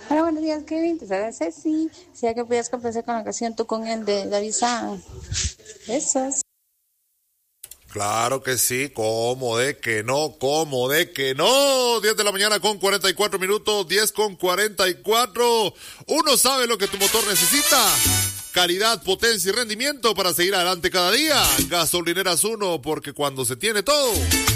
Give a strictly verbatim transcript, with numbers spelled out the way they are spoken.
Hola, buenos días, Kevin. Te saluda Ceci. Si ya que podías complacer con la canción Tú con él de David San. Besos. Claro que sí, ¿cómo de que no? ¿Cómo de que no? diez de la mañana con cuarenta y cuatro minutos, diez con cuarenta y cuatro. Uno sabe lo que tu motor necesita. Calidad, potencia y rendimiento para seguir adelante cada día. Gasolineras Uno, porque cuando se tiene todo,